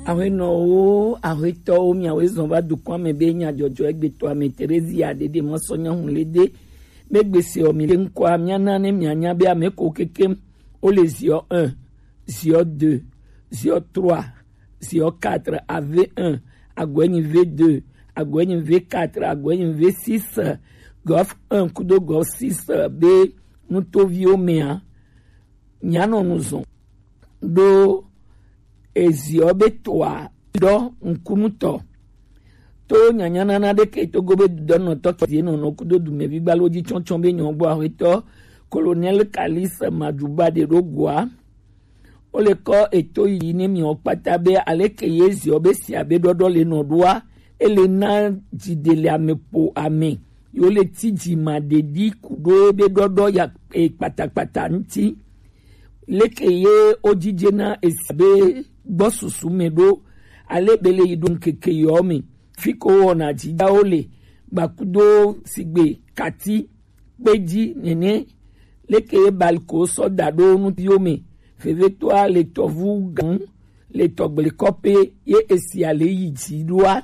Awe no awe to mi awe zon va du kwa me be nya jojo egbe to ame Terezia de mo sonya hunlede megbesi o mi nkwa mi anane mi anya be ame ko kekem o le zio 1 zio 2 zio 3 zio 4 ave 1 agwenyi v2 agwenyi v4 agwenyi v6 gof 1 kudo gof 6 be nutovio mea nyano nuzon do eziobe toa do nkumuto to nyanyana na de ke to gobe do no to ke no kudo du me bigbaloji chonchon be nyon gbo aweto colonel Kalis Majuba de Rogwa o le ko eto yi ni mi o patabe aleke yeziobe si abe dodo le no doa ele na jidele amepo ame yo le tiji ma dedi kudo be dodo ya patapata nti leke ye ojije na esabe bosusu medo alebele idun keke yomi fiko ona jida ole bakudo sigbe kati peji nene leke balko sodado nu yomi fevetwa le tovu gan le togle kope ye esiale yiji doa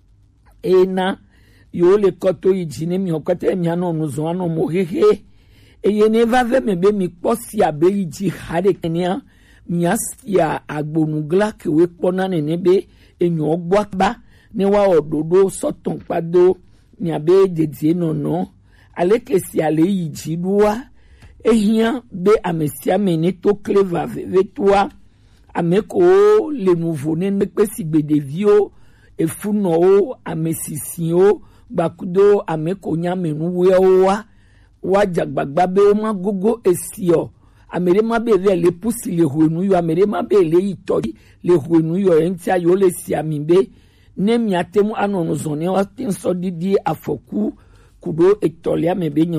ena yo le koto yiji ne mi okote mi ano nuzo ano mohehe eye ne va ve me be mi posi abe yiji hade kenya miasia agbonugla ke we pona nenebe enyo gbagba ne wa ododo soton pado ni abe dedie nono aleke si ale yiji duwa ehia be amesia mene to cleva vetwa ameko le nouveau ne pesi gbedevio efuno amesisio bakudo ameko nyamenu wewa wajagbagba be o magogo esio amere ma be le pusi le honu yo amere ma be le itori le honu yo entia yo le si amimbe ne miatemu anono zone wa tin so didi afoku kudo etolia mebe